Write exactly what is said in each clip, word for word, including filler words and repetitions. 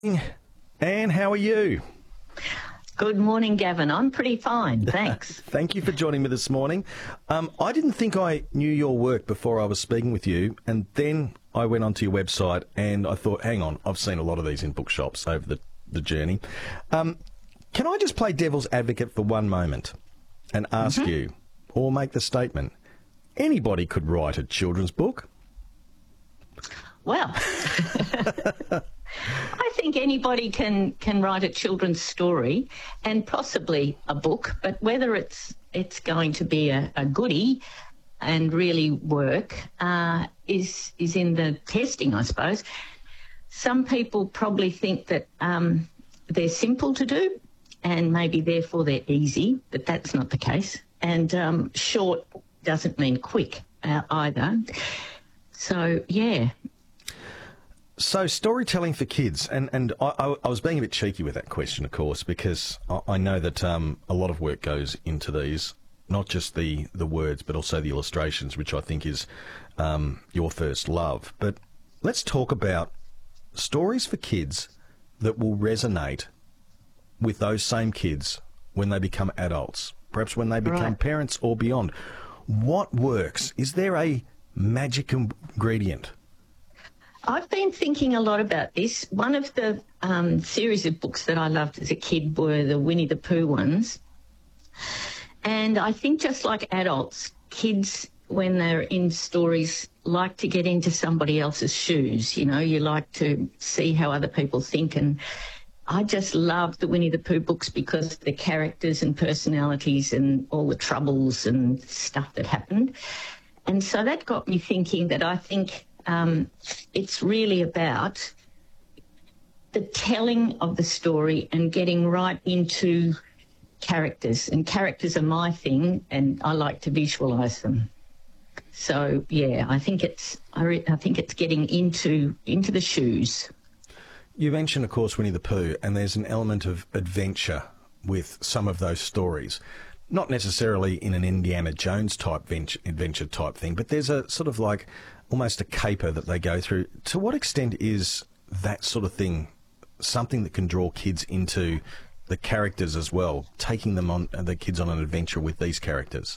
Anne, how are you? Good morning, Gavin. I'm pretty fine, thanks. Thank you for joining me this morning. Um, I didn't think I knew your work before I was speaking with you, and then I went onto your website and I thought, hang on, I've seen a lot of these in bookshops over the, the journey. Um, can I just play devil's advocate for one moment and ask mm-hmm. you, or make the statement, anybody could write a children's book? Well... I think anybody can, can write a children's story and possibly a book, but whether it's it's going to be a, a goodie and really work uh, is is in the testing, I suppose. Some people probably think that um, they're simple to do and maybe therefore they're easy, but that's not the case. And um, short doesn't mean quick uh, either. So, yeah. So storytelling for kids, and, and I, I was being a bit cheeky with that question, of course, because I, I know that um, a lot of work goes into these, not just the, the words, but also the illustrations, which I think is um, your first love. But let's talk about stories for kids that will resonate with those same kids when they become adults, perhaps when they become right. parents or beyond. What works? Is there a magic ingredient? I've been thinking a lot about this. One of the um, series of books that I loved as a kid were the Winnie the Pooh ones. And I think just like adults, kids, when they're in stories, like to get into somebody else's shoes. You know, you like to see how other people think. And I just love the Winnie the Pooh books because of the characters and personalities and all the troubles and stuff that happened. And so that got me thinking that I think... Um, it's really about the telling of the story and getting right into characters. And characters are my thing, and I like to visualise them. So yeah, I think it's I, re- I think it's getting into into the shoes. You mentioned, of course, Winnie the Pooh, and there's an element of adventure with some of those stories. Not necessarily in an Indiana Jones type venture, adventure type thing, but there's a sort of like almost a caper that they go through. To what extent is that sort of thing something that can draw kids into the characters as well, taking them on the kids on an adventure with these characters?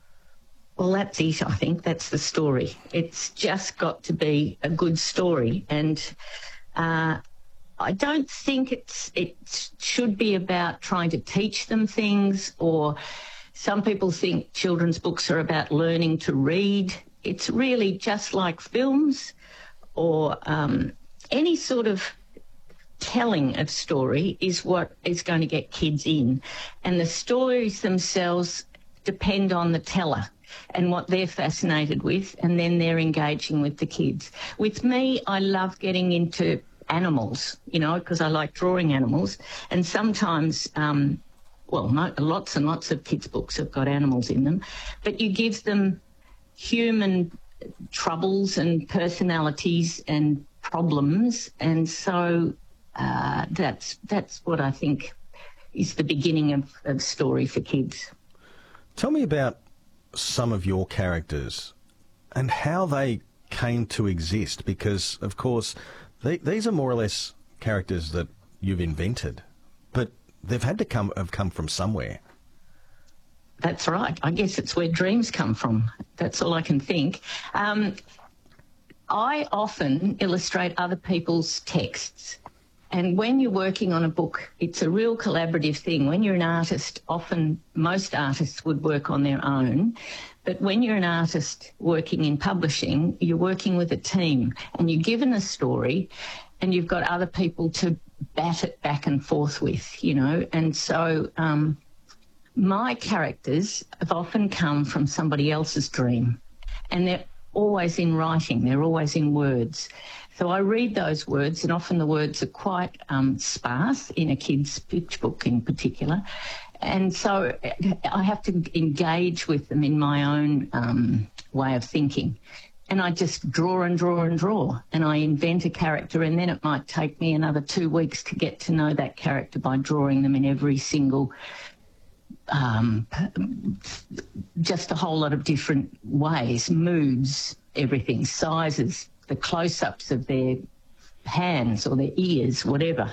Well, that's it. I think that's the story. It's just got to be a good story, and uh, I don't think it's it should be about trying to teach them things, or some people think children's books are about learning to read. It's really just like films or um, any sort of telling of story is what is going to get kids in. And the stories themselves depend on the teller and what they're fascinated with, and then they're engaging with the kids. With me, I love getting into animals, you know, because I like drawing animals. And sometimes, um, well, no, lots and lots of kids' books have got animals in them, but you give them human troubles and personalities and problems, and so uh, that's that's what I think is the beginning of, of story for kids. Tell me about some of your characters and how they came to exist, because, of course, they, these are more or less characters that you've invented, but they've had to come have come from somewhere. That's right. I guess it's where dreams come from. That's all I can think. Um, I often illustrate other people's texts. And when you're working on a book, it's a real collaborative thing. When you're an artist, often most artists would work on their own. But when you're an artist working in publishing, you're working with a team, and you're given a story and you've got other people to bat it back and forth with, you know. And so... Um, my characters have often come from somebody else's dream, and they're always in writing, they're always in words. So I read those words, and often the words are quite um, sparse in a kid's picture book in particular. And so I have to engage with them in my own um, way of thinking. And I just draw and draw and draw, and I invent a character, and then it might take me another two weeks to get to know that character by drawing them in every single Um, just a whole lot of different ways, moods, everything, sizes, the close-ups of their hands or their ears, whatever.